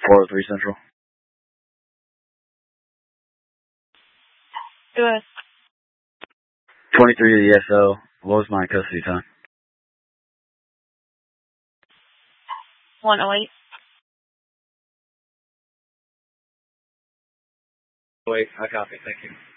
403 Central. Good. 23 to the SO. What was my custody time? 108. Wait, I copy. Thank you.